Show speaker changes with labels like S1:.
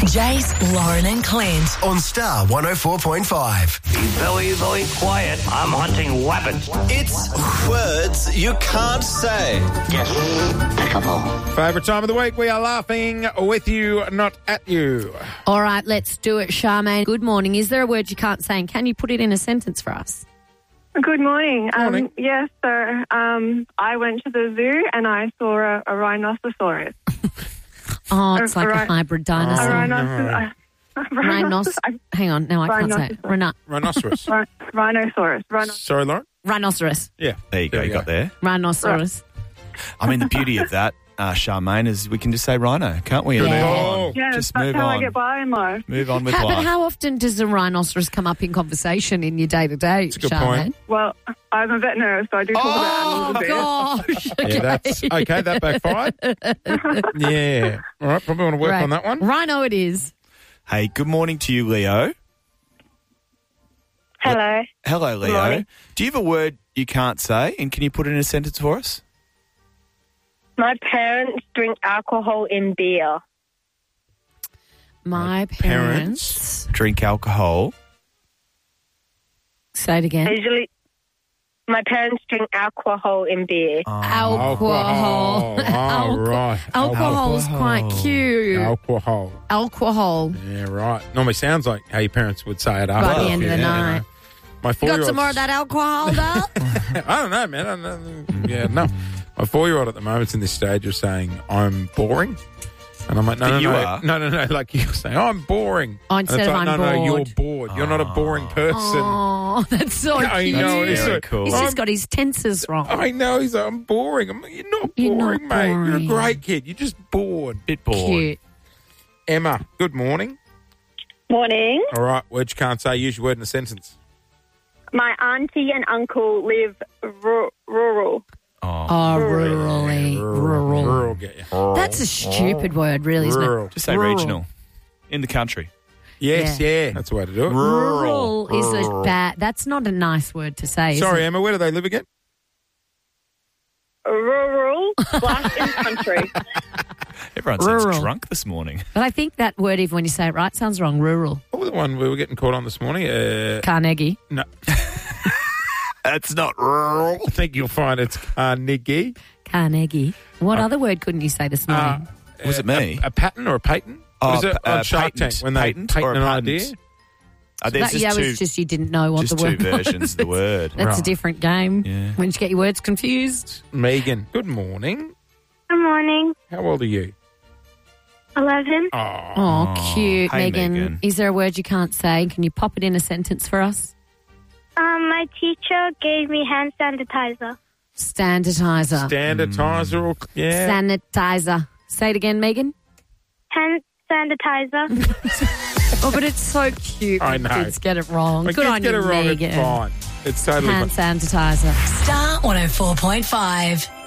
S1: Jace, Lauren and Clint.
S2: On Star 104.5.
S3: Be very, very quiet. I'm hunting weapons.
S4: It's words you can't say.
S3: Despicable.
S5: Favourite time of the week, we are laughing with you, not at you.
S6: All right, let's do it, Charmaine. Good morning. Is there a word you can't say, and can you put it in a sentence for us?
S7: Good morning.
S5: Morning.
S7: Yes, so I went to the zoo and I saw a rhinoceros.
S6: Oh, it's like a
S7: Right.
S6: hybrid dinosaur. Hang on, now I can't say it.
S5: Rhinoceros.
S7: Rhinoceros.
S5: Sorry, Lauren?
S6: Rhinoceros.
S5: Yeah.
S8: There you go, you got there.
S6: Rhinoceros.
S8: I mean, the beauty of that, Charmaine, is we can just say rhino, can't we? And
S6: Yeah.
S8: move on.
S7: Yes,
S8: Just
S7: that's
S8: move
S7: how
S8: on.
S7: I get by in life.
S8: Move on with
S6: But
S8: life.
S6: how often does a rhinoceros come up in conversation in your day-to-day,
S5: That's a good
S6: Charmaine?
S5: point.
S7: Well, I'm a vet nurse, so I do talk about animals a bit.
S6: Gosh.
S5: Yeah, that's okay. That backfired. Yeah. All right, probably want to work
S6: Right.
S5: on that one.
S6: Rhino it is.
S8: Hey, good morning to you, Leo.
S7: Hello.
S8: Hello, Leo.
S7: morning.
S8: Do you have a word you can't say, and can you put it in a sentence for us?
S9: My parents drink alcohol in beer.
S6: My parents.
S8: Drink alcohol.
S6: Say it again.
S9: Usually, my parents drink alcohol in beer.
S6: Alcohol.
S5: Oh, right.
S6: Alcohol's quite cute.
S5: Alcohol.
S6: Alcohol.
S5: Yeah, right. Normally sounds like how your parents would say it after.
S6: By the end of the night.
S5: My
S6: You
S5: 4-year-old.
S6: got some more of that alcohol, though?
S5: I don't know, man. I don't know. Yeah, no. My 4-year-old at the moment's in this stage of saying, I'm boring. And I'm like, no,
S8: But
S5: no,
S8: you
S5: no.
S8: are.
S5: No. Like you're saying, oh, I'm boring.
S6: Oh,
S5: And
S6: instead
S5: it's
S6: of
S5: like,
S6: I'm
S5: no, you're
S6: bored.
S5: bored. You're not a boring person.
S6: Oh, that's so
S5: I
S6: cute.
S5: know.
S8: That's
S5: It's
S8: very
S5: so
S8: cool.
S6: He's
S5: I'm-
S6: just got his tenses wrong.
S5: I know. He's like, I'm boring. I'm like, you're not
S6: You're
S5: boring,
S6: not
S5: mate. You're a
S6: boring.
S5: great kid. You're just bored.
S8: Bit bored.
S6: Cute.
S5: Emma, good morning.
S9: Morning.
S5: All right, word you can't say. Use your word in a sentence.
S9: My auntie and uncle live rural.
S6: Oh, rurally. Rural.
S5: Rural, get you.
S6: That's a stupid word, really, isn't
S5: Rural.
S6: it?
S8: Just say
S6: Rural.
S8: regional. In the country.
S5: Yes, yeah. That's the way to do it.
S6: Rural is a bad... That's not a nice word to say, is
S5: Sorry,
S6: it?
S5: Emma, where do they live again?
S9: Rural / in country.
S8: Everyone sounds
S6: Rural.
S8: drunk this morning.
S6: But I think that word, even when you say it right, sounds wrong. Rural.
S5: What was the one we were getting caught on this morning?
S6: Carnegie.
S5: No.
S8: That's not rural.
S5: I think you'll find it's Carnegie.
S6: Carnegie. What other word couldn't you say this morning?
S8: Was it me?
S5: A patent or a patent? What is it on Shark
S8: patent.
S5: Tank when they
S8: Patent
S5: patent
S8: or a
S5: an
S8: patent?
S5: idea?
S8: There's
S6: That,
S8: just
S6: it's just you didn't know what
S8: just
S6: the word
S8: two
S6: was.
S8: versions of the word.
S6: That's a
S5: Right.
S6: different game.
S8: Yeah.
S6: When you get your words confused.
S5: Megan, good morning.
S9: Good morning.
S5: How old are you?
S9: 11.
S5: Oh,
S6: Oh, cute.
S8: hey,
S6: Megan,
S8: Megan.
S6: is there a word you can't say? Can you pop it in a sentence for us?
S9: My teacher gave me hand sanitizer.
S6: Standardizer.
S5: standardizer or yeah.
S6: Sanitizer. Say it again, Megan.
S9: Hand sanitizer.
S6: Oh, but it's so cute
S5: I
S6: when
S5: know.
S6: kids get it wrong.
S5: When
S6: Good
S5: kids
S6: on
S5: get
S6: you,
S5: it wrong,
S6: Megan.
S5: it's fine. It's totally
S6: Hand
S5: fine.
S6: sanitizer.
S1: Star 104.5.